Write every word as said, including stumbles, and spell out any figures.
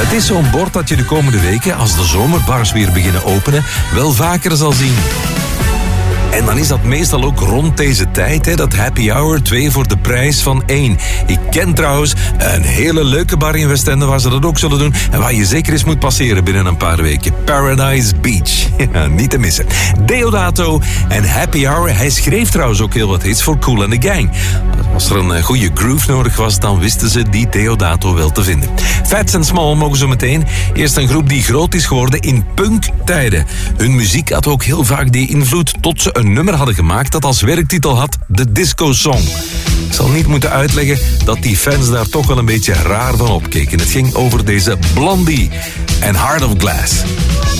Het is zo'n bord dat je de komende weken, als de zomerbars weer beginnen openen, wel vaker zal zien. En dan is dat meestal ook rond deze tijd, hè, dat happy hour, twee voor de prijs van één. Ik ken trouwens een hele leuke bar in Westende waar ze dat ook zullen doen en waar je zeker eens moet passeren binnen een paar weken. Paradise Beach. Ja, niet te missen. Deodato en happy hour. Hij schreef trouwens ook heel wat hits voor Kool and the Gang. Als er een goede groove nodig was, dan wisten ze die Deodato wel te vinden. Fats and Small mogen zo meteen. Eerst een groep die groot is geworden in punktijden. Hun muziek had ook heel vaak die invloed tot ze een nummer hadden gemaakt dat als werktitel had de Disco Song. Ik zal niet moeten uitleggen dat die fans daar toch wel een beetje raar van opkeken. Het ging over deze Blondie en Heart of Glass.